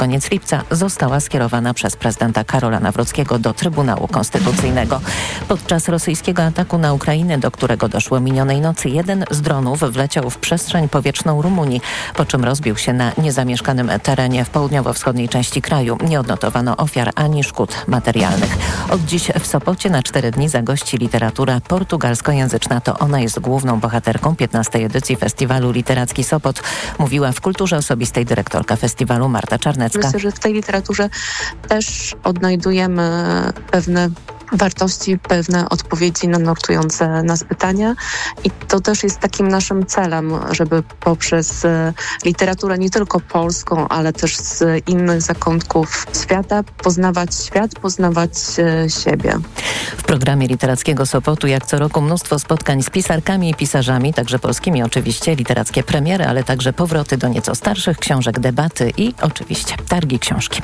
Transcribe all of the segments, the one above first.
koniec lipca została skierowana przez prezydenta Karola Nawrockiego do Trybunału Konstytucyjnego. Podczas rosyjskiego ataku na Ukrainę, do którego doszło minionej nocy, jeden z dronów wleciał w przestrzeń powietrzną Rumunii, po czym rozbił się na niezamieszkanym terenie w południowo-wschodniej części kraju. Nie odnotowano ofiar ani szkód materialnych. Od dziś w Sopocie na 4 dni zagości literatura portugalskojęzyczna. To ona jest główną bohaterką 15. edycji Festiwalu Literacki Sopot, mówiła w Kulturze Osobistej dyrektorka festiwalu Marta Czarnecka. Myślę, że w tej literaturze też odnajdujemy pewne wartości, pewne odpowiedzi na nurtujące nas pytania i to też jest takim naszym celem, żeby poprzez literaturę nie tylko polską, ale też z innych zakątków świata poznawać świat, poznawać siebie. W programie Literackiego Sopotu jak co roku mnóstwo spotkań z pisarkami i pisarzami, także polskimi oczywiście, literackie premiery, ale także powroty do nieco starszych książek, debaty i oczywiście targi książki.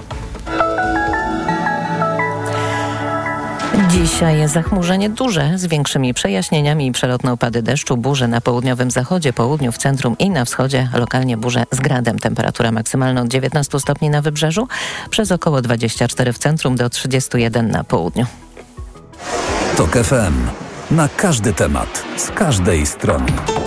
Dzisiaj zachmurzenie duże z większymi przejaśnieniami i przelotne opady deszczu, burze na południowym zachodzie, południu, w centrum i na wschodzie. Lokalnie burze z gradem. Temperatura maksymalna od 19 stopni na wybrzeżu, przez około 24 w centrum do 31 na południu. TOK FM. Na każdy temat, z każdej strony.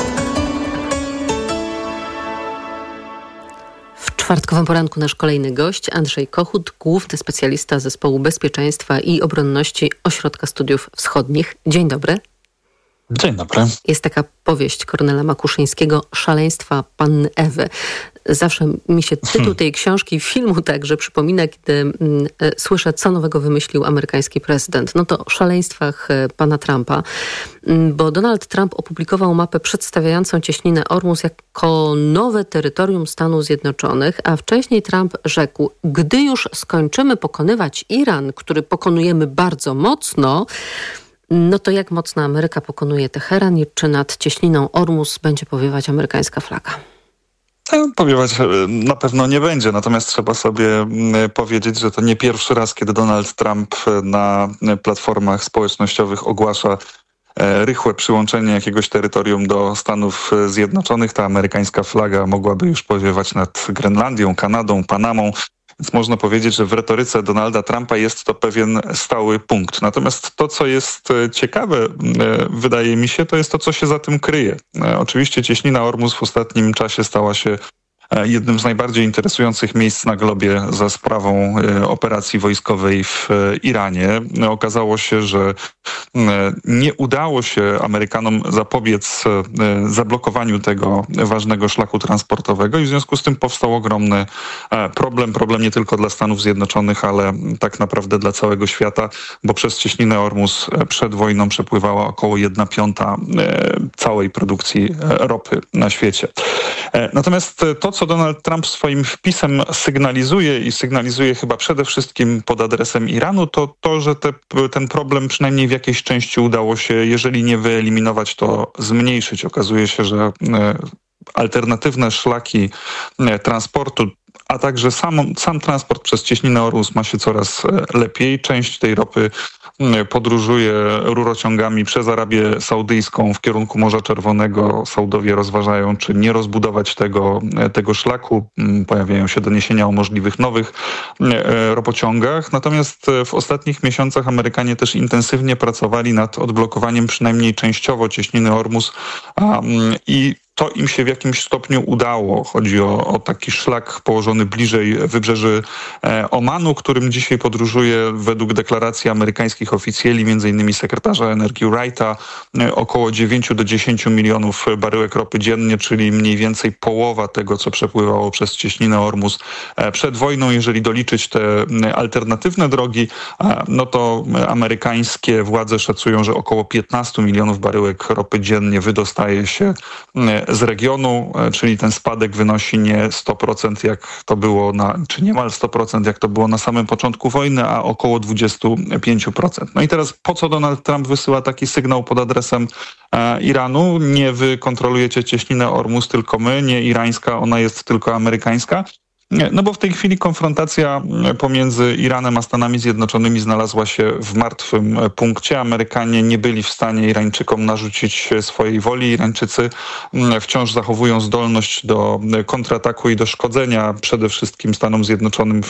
W czwartkowym poranku nasz kolejny gość, Andrzej Kochut, główny specjalista Zespołu Bezpieczeństwa i Obronności Ośrodka Studiów Wschodnich. Dzień dobry. Dzień dobry. Jest taka powieść Kornela Makuszyńskiego Szaleństwa Panny Ewy. Zawsze mi się tytuł tej książki, filmu także przypomina, kiedy słyszę, co nowego wymyślił amerykański prezydent. No to o szaleństwach pana Trumpa, bo Donald Trump opublikował mapę przedstawiającą cieśninę Ormus jako nowe terytorium Stanów Zjednoczonych, a wcześniej Trump rzekł, gdy już skończymy pokonywać Iran, który pokonujemy bardzo mocno, no to jak mocno Ameryka pokonuje Teheran i czy nad cieśniną Ormus będzie powiewać amerykańska flaga? Powiewać na pewno nie będzie, natomiast trzeba sobie powiedzieć, że to nie pierwszy raz, kiedy Donald Trump na platformach społecznościowych ogłasza rychłe przyłączenie jakiegoś terytorium do Stanów Zjednoczonych. Ta amerykańska flaga mogłaby już powiewać nad Grenlandią, Kanadą, Panamą. Więc można powiedzieć, że w retoryce Donalda Trumpa jest to pewien stały punkt. Natomiast to, co jest ciekawe, wydaje mi się, to jest to, co się za tym kryje. Oczywiście cieśnina Ormus w ostatnim czasie stała się jednym z najbardziej interesujących miejsc na globie za sprawą operacji wojskowej w Iranie. Okazało się, że nie udało się Amerykanom zapobiec zablokowaniu tego ważnego szlaku transportowego i w związku z tym powstał ogromny problem nie tylko dla Stanów Zjednoczonych, ale tak naprawdę dla całego świata, bo przez cieśninę Ormus przed wojną przepływała około 1/5 całej produkcji ropy na świecie. Natomiast to, co Donald Trump swoim wpisem sygnalizuje chyba przede wszystkim pod adresem Iranu, to to, że ten problem przynajmniej w jakiejś części udało się, jeżeli nie wyeliminować, to zmniejszyć. Okazuje się, że alternatywne szlaki transportu, a także sam transport przez cieśninę Ormus ma się coraz lepiej. Część tej ropy podróżuje rurociągami przez Arabię Saudyjską w kierunku Morza Czerwonego. Saudowie rozważają, czy nie rozbudować tego szlaku. Pojawiają się doniesienia o możliwych nowych ropociągach. Natomiast w ostatnich miesiącach Amerykanie też intensywnie pracowali nad odblokowaniem przynajmniej częściowo cieśniny Ormus i to im się w jakimś stopniu udało. Chodzi o taki szlak położony bliżej wybrzeży Omanu, którym dzisiaj podróżuje według deklaracji amerykańskich oficjeli, m.in. sekretarza energii Wrighta, około 9 do 10 milionów baryłek ropy dziennie, czyli mniej więcej połowa tego, co przepływało przez cieśninę Ormus przed wojną. Jeżeli doliczyć te alternatywne drogi, no to amerykańskie władze szacują, że około 15 milionów baryłek ropy dziennie wydostaje się z regionu, czyli ten spadek wynosi nie 100%, jak to było czy niemal 100%, jak to było na samym początku wojny, a około 25%. No i teraz po co Donald Trump wysyła taki sygnał pod adresem Iranu? Nie wy kontrolujecie cieśninę Ormus, tylko my, nie irańska, ona jest tylko amerykańska. No bo w tej chwili konfrontacja pomiędzy Iranem a Stanami Zjednoczonymi znalazła się w martwym punkcie. Amerykanie nie byli w stanie Irańczykom narzucić swojej woli. Irańczycy wciąż zachowują zdolność do kontrataku i do szkodzenia przede wszystkim Stanom Zjednoczonym